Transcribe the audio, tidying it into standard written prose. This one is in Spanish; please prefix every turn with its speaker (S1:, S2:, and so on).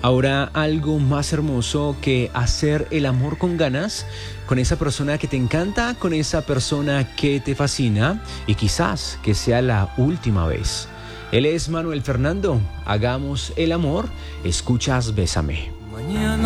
S1: ¿Habrá algo más hermoso que hacer el amor con ganas? Con esa persona que te encanta, con esa persona que te fascina y quizás que sea la última vez. Él es Manuel Fernando. Hagamos el amor. Escuchas Bésame.